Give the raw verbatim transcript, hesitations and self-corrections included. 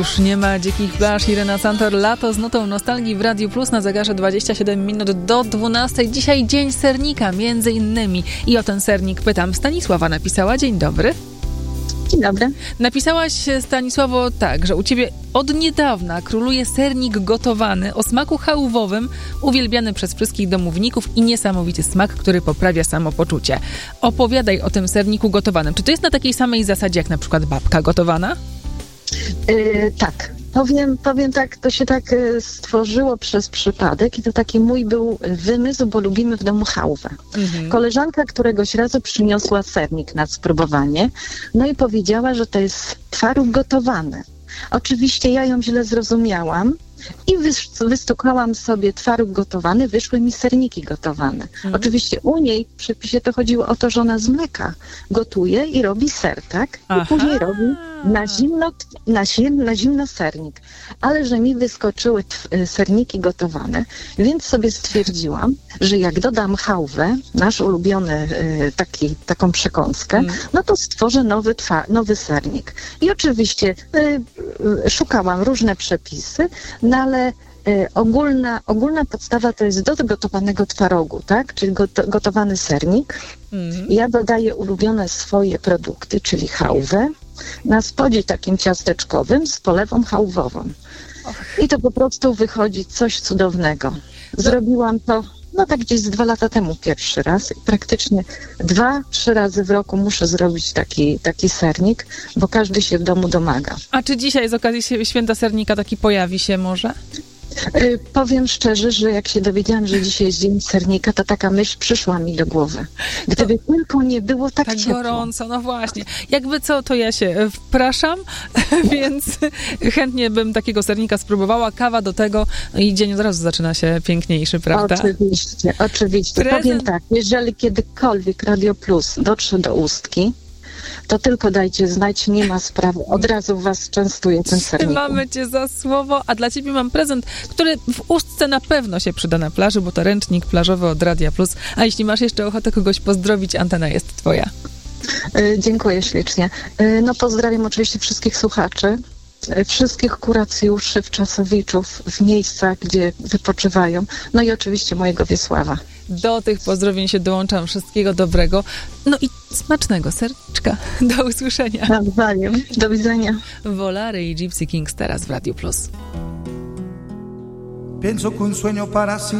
Już nie ma dzikich plaż. Irena Santor, lato z nutą nostalgii w Radiu Plus na zegarze dwadzieścia siedem minut do dwunastej. Dzisiaj dzień sernika między innymi. I o ten sernik pytam. Stanisława napisała. Dzień dobry. Dzień dobry. Napisałaś, Stanisławo, tak, że u ciebie od niedawna króluje sernik gotowany o smaku chałwowym, uwielbiany przez wszystkich domowników i niesamowity smak, który poprawia samopoczucie. Opowiadaj o tym serniku gotowanym. Czy to jest na takiej samej zasadzie jak na przykład babka gotowana? Yy, tak. Powiem, powiem tak, to się tak stworzyło przez przypadek i to taki mój był wymysł, bo lubimy w domu chałwę. Mhm. Koleżanka któregoś razu przyniosła sernik na spróbowanie, no i powiedziała, że to jest twaróg gotowany. Oczywiście ja ją źle zrozumiałam i wystukałam sobie twaróg gotowany, wyszły mi serniki gotowane. Mhm. Oczywiście u niej w przepisie to chodziło o to, że ona z mleka gotuje i robi ser, tak? Aha. I później robi na zimno, na, zim, na zimno sernik. Ale że mi wyskoczyły tw- serniki gotowane, więc sobie stwierdziłam, że jak dodam chałwę, nasz ulubiony y, taki, taką przekąskę, mhm. no to stworzę nowy, twa- nowy sernik. I oczywiście y, y, szukałam różne przepisy, no ale y, ogólna, ogólna podstawa to jest do gotowanego twarogu, tak? Czyli got, gotowany sernik. Mm. Ja dodaję ulubione swoje produkty, czyli chałwę, na spodzie takim ciasteczkowym z polewą chałwową. I to po prostu wychodzi coś cudownego. Zrobiłam to, no tak gdzieś z dwa lata temu pierwszy raz. I praktycznie dwa, trzy razy w roku muszę zrobić taki, taki sernik, bo każdy się w domu domaga. A czy dzisiaj z okazji Święta Sernika taki pojawi się może? Yy, powiem szczerze, że jak się dowiedziałam, że dzisiaj jest dzień sernika, to taka myśl przyszła mi do głowy. Gdyby to, tylko nie było tak, tak ciepło. gorąco, no właśnie. Jakby co, to ja się wpraszam, więc chętnie bym takiego sernika spróbowała. Kawa do tego i dzień od razu zaczyna się piękniejszy, prawda? Oczywiście, oczywiście. Prezent... Powiem tak, jeżeli kiedykolwiek Radio Plus dotrze do Ustki, to tylko dajcie znać, nie ma sprawy. Od razu was częstuję tym sernikiem. Mamy cię za słowo, a dla ciebie mam prezent, który w Ustce na pewno się przyda na plaży, bo to ręcznik plażowy od Radia Plus. A jeśli masz jeszcze ochotę kogoś pozdrowić, antena jest twoja. Yy, dziękuję ślicznie. Yy, no pozdrawiam oczywiście wszystkich słuchaczy, yy, wszystkich kuracjuszy, wczasowiczów w miejscach, gdzie wypoczywają. No i oczywiście mojego Wiesława. Do tych pozdrowień się dołączam. Wszystkiego dobrego. No i smacznego serniczka. Do usłyszenia. Nawzajem. Do widzenia. Volare i Gypsy Kings teraz w Radio Plus. Pienso que un sueño para